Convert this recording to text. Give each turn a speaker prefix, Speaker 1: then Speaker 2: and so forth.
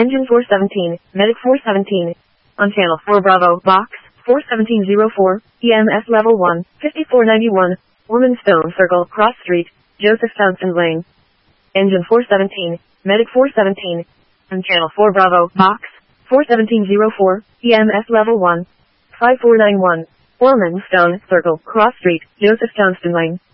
Speaker 1: Engine 417, Medic 417. On Channel 4 Bravo, Box 41704, EMS Level 1, 5491, Woman Stone Circle, Cross Street, Joseph Townsend Lane. Engine 417, Medic 417. On Channel 4 Bravo, Box 41704, EMS Level 1, 5491, Woman Stone Circle, Cross Street, Joseph Townsend Lane.